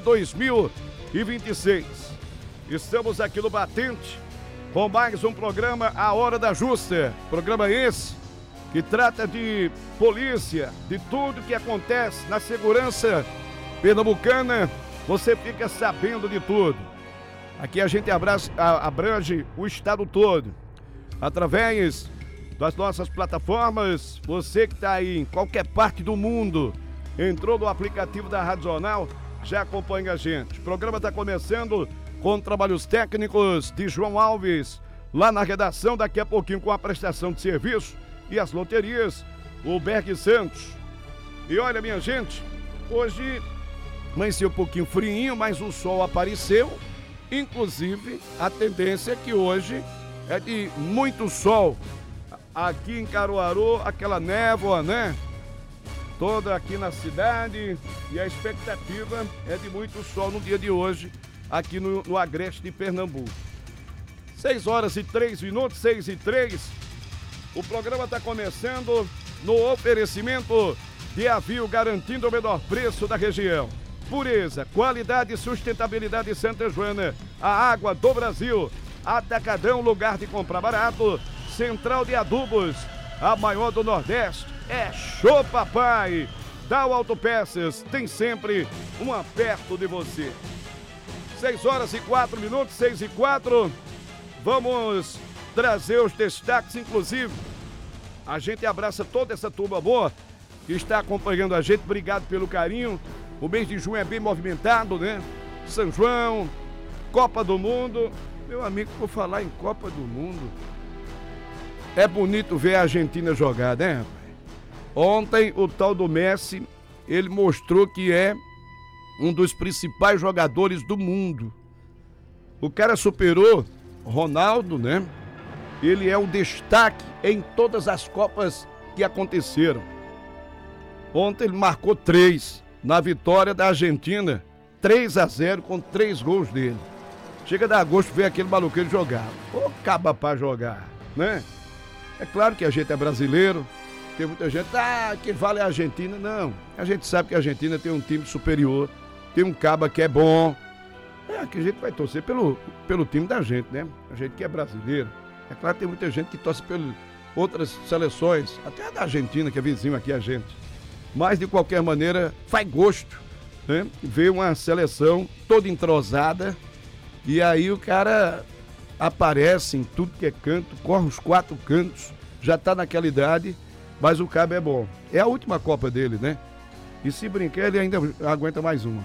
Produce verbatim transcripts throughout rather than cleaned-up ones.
dois mil e vinte e seis. Estamos aqui no Batente com mais um programa A Hora da Justa. Programa esse que trata de polícia, de tudo que acontece na segurança pernambucana. Você fica sabendo de tudo. Aqui a gente abraça, abrange o estado todo. Através das nossas plataformas, você que está aí em qualquer parte do mundo, entrou no aplicativo da Rádio Jornal, já acompanha a gente. O programa está começando com trabalhos técnicos de João Alves, lá na redação, daqui a pouquinho com a prestação de serviço e as loterias, o Berg Santos. E olha, minha gente, hoje amanheceu um pouquinho friinho, mas o sol apareceu. Inclusive, a tendência é que hoje é de muito sol. Aqui em Caruaru, aquela névoa, né? Toda aqui na cidade. E a expectativa é de muito sol no dia de hoje, aqui no, no Agreste de Pernambuco. seis horas e três minutos, seis e três. O programa está começando no oferecimento de Avil, garantindo o menor preço da região. Pureza, qualidade e sustentabilidade Santa Joana, a água do Brasil. Atacadão, lugar de comprar barato. Central de Adubos, a maior do Nordeste, é Show Papai. Dow Autopeças, tem sempre uma perto de você. seis horas e quatro minutos, seis e quatro. Vamos trazer os destaques, inclusive. A gente abraça toda essa turma boa que está acompanhando a gente. Obrigado pelo carinho. O mês de junho é bem movimentado, né? São João, Copa do Mundo. Meu amigo, vou falar em Copa do Mundo. É bonito ver a Argentina jogar, né, rapaz? Ontem, o tal do Messi, ele mostrou que é um dos principais jogadores do mundo. O cara superou Ronaldo, né? Ele é o destaque em todas as Copas que aconteceram. Ontem ele marcou três na vitória da Argentina, três a zero com três gols dele. Chega a dar gosto ver aquele maluqueiro jogar. Ô, caba pra jogar, né? É claro que a gente é brasileiro, tem muita gente, ah, que vale a Argentina. Não, a gente sabe que a Argentina tem um time superior, tem um caba que é bom. É, que a gente vai torcer pelo, pelo time da gente, né? A gente que é brasileiro. É claro que tem muita gente que torce por outras seleções, até a da Argentina, que é vizinho aqui a gente. Mas, de qualquer maneira, faz gosto, né? Ver uma seleção toda entrosada e aí o cara aparece em tudo que é canto, corre os quatro cantos, já tá naquela idade, mas o cabo é bom. É a última Copa dele, né? E se brincar, ele ainda aguenta mais uma.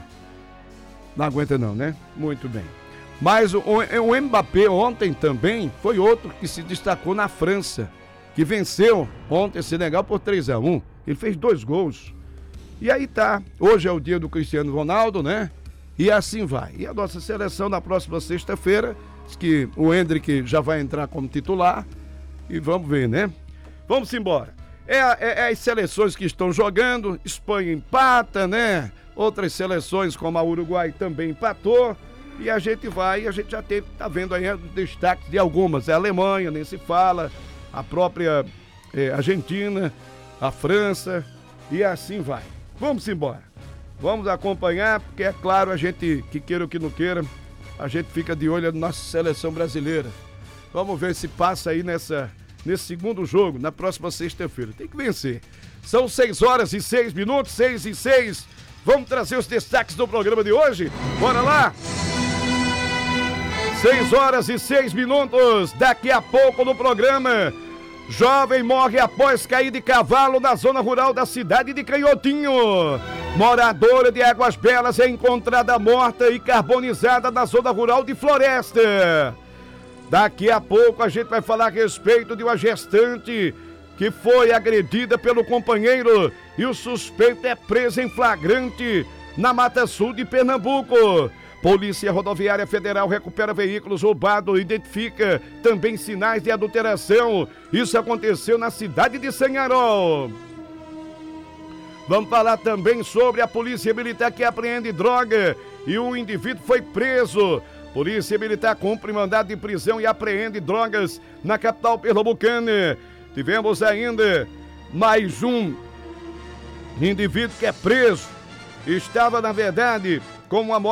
Não aguenta não, né? Muito bem. Mas o, o Mbappé ontem também foi outro que se destacou na França, que venceu ontem o Senegal por três a um. Ele fez dois gols. E aí tá, hoje é o dia do Cristiano Ronaldo, né? E assim vai. E a nossa seleção na próxima sexta-feira, que o Hendrick já vai entrar como titular. E vamos ver, né? Vamos embora. É, é, é as seleções que estão jogando, Espanha empata, né? Outras seleções como a Uruguai também empatou. E a gente vai, e a gente já teve, tá vendo aí os destaques de algumas. A Alemanha, nem se fala, a própria é, Argentina, a França, e assim vai. Vamos embora. Vamos acompanhar, porque é claro, a gente, que queira ou que não queira, a gente fica de olho na nossa seleção brasileira. Vamos ver se passa aí nessa, nesse segundo jogo, na próxima sexta-feira. Tem que vencer. São seis horas e seis minutos, seis e seis. Vamos trazer os destaques do programa de hoje? Bora lá! seis horas e seis minutos, daqui a pouco no programa. Jovem morre após cair de cavalo na zona rural da cidade de Canhotinho. Moradora de Águas Belas é encontrada morta e carbonizada na zona rural de Floresta. Daqui a pouco a gente vai falar a respeito de uma gestante que foi agredida pelo companheiro e o suspeito é preso em flagrante na Mata Sul de Pernambuco. Polícia Rodoviária Federal recupera veículos roubados e identifica também sinais de adulteração. Isso aconteceu na cidade de Sanharol. Vamos falar também sobre a Polícia Militar que apreende droga e o indivíduo foi preso. Polícia Militar cumpre mandado de prisão e apreende drogas na capital pernambucana. Tivemos ainda mais um indivíduo que é preso. Estava, na verdade, com uma